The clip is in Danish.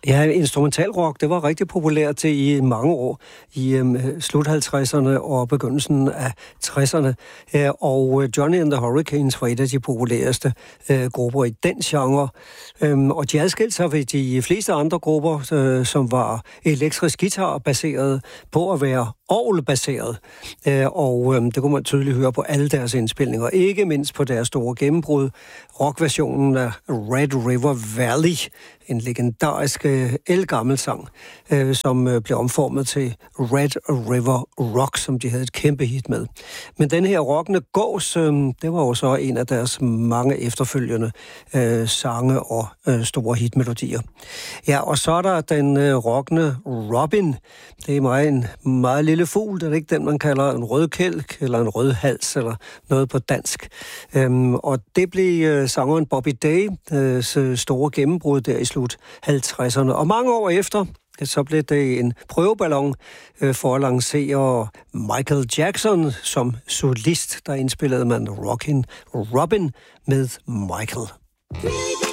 Ja, instrumentalrock, det var rigtig populært i mange år, i slut 50'erne og begyndelsen af 60'erne. Og Johnny and the Hurricanes var et af de populæreste grupper i den genre. Og de adskilte sig ved de fleste andre grupper, som var elektrisk guitar baseret på at være orgelbaseret. Og det kunne man tydeligt høre på alle deres indspilninger, ikke mindst på deres store gennembrud, rockversionen af Red River Valley, en legendarisk ældgammel sang, som blev omformet til Red River Rock, som de havde et kæmpe hit med. Men den her rockende gås, det var jo så en af deres mange efterfølgende sange og store hitmelodier. Ja, og så er der den rockende Robin. Det er en meget lille fugl, det er ikke den, man kalder en rødkælk eller en rødhals eller noget på dansk. Og det blev sangeren Bobby Days store gennembrud der i slut 50'erne. Og mange år efter, så blev det en prøveballon for at lancere Michael Jackson som solist. Der indspillede man Rockin' Robin med Michael.